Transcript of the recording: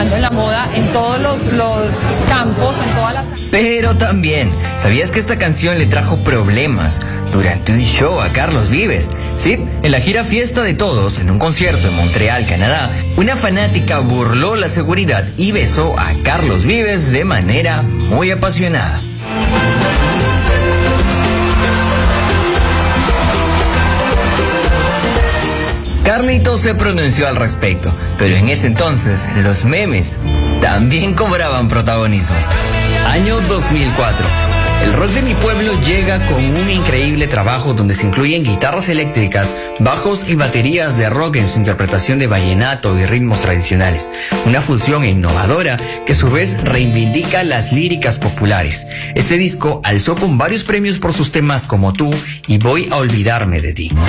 en la moda, en todos los campos, en todas las... Pero también, ¿sabías que esta canción le trajo problemas durante un show a Carlos Vives? Sí, en la gira Fiesta de Todos, en un concierto en Montreal, Canadá, una fanática burló la seguridad y besó a Carlos Vives de manera muy apasionada. Carlitos se pronunció al respecto, pero en ese entonces los memes también cobraban protagonismo. Año 2004. El rock de mi pueblo llega con un increíble trabajo donde se incluyen guitarras eléctricas, bajos y baterías de rock en su interpretación de vallenato y ritmos tradicionales. Una fusión innovadora que a su vez reivindica las líricas populares. Este disco alzó con varios premios por sus temas como Tú y Voy a olvidarme de ti.